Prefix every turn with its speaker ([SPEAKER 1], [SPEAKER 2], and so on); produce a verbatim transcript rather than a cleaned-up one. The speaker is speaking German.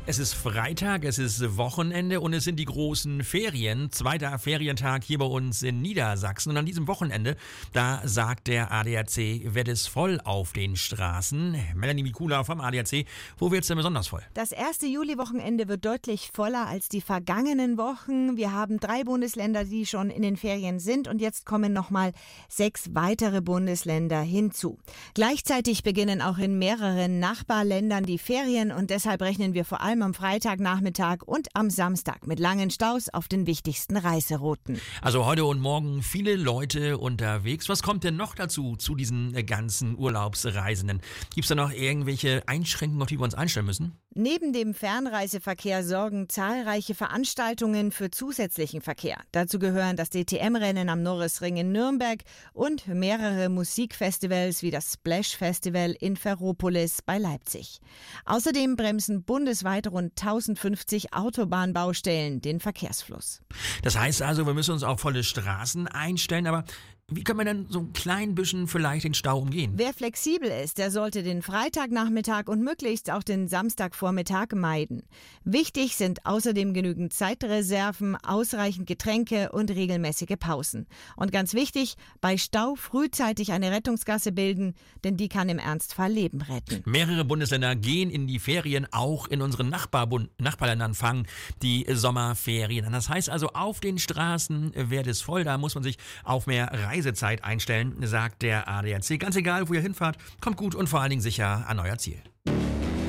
[SPEAKER 1] Es ist Freitag, es ist Wochenende und es sind die großen Ferien. Zweiter Ferientag hier bei uns in Niedersachsen. Und an diesem Wochenende, da sagt der A D A C, wird es voll auf den Straßen. Melanie Mikula vom A D A C, wo wird es denn besonders voll?
[SPEAKER 2] Das erste Juli-Wochenende wird deutlich voller als die vergangenen Wochen. Wir haben drei Bundesländer, die schon in den Ferien sind. Und jetzt kommen nochmal sechs weitere Bundesländer hinzu. Gleichzeitig beginnen auch in mehreren Nachbarländern die Ferien. Und deshalb rechnen wir vor allem am Freitagnachmittag und am Samstag mit langen Staus auf den wichtigsten Reiserouten.
[SPEAKER 1] Also heute und morgen viele Leute unterwegs. Was kommt denn noch dazu, zu diesen ganzen Urlaubsreisenden? Gibt es da noch irgendwelche Einschränkungen, auf die wir uns einstellen müssen?
[SPEAKER 2] Neben dem Fernreiseverkehr sorgen zahlreiche Veranstaltungen für zusätzlichen Verkehr. Dazu gehören das D T M-Rennen am Norrisring in Nürnberg und mehrere Musikfestivals wie das Splash Festival in Ferropolis bei Leipzig. Außerdem bremsen bundesweit rund tausendfünfzig Autobahnbaustellen den Verkehrsfluss.
[SPEAKER 1] Das heißt also, wir müssen uns auf volle Straßen einstellen, aber wie können wir denn so ein klein bisschen vielleicht den Stau umgehen?
[SPEAKER 2] Wer flexibel ist, der sollte den Freitagnachmittag und möglichst auch den Samstagvormittag meiden. Wichtig sind außerdem genügend Zeitreserven, ausreichend Getränke und regelmäßige Pausen. Und ganz wichtig, bei Stau frühzeitig eine Rettungsgasse bilden, denn die kann im Ernstfall Leben retten.
[SPEAKER 1] Mehrere Bundesländer gehen in die Ferien, auch in unseren Nachbarbund- Nachbarländern fangen die Sommerferien an. Das heißt also, auf den Straßen wird es voll, da muss man sich auf mehr Reisezeit Reisezeit einstellen, sagt der A D A C. Ganz egal, wo ihr hinfahrt, kommt gut und vor allen Dingen sicher an euer Ziel.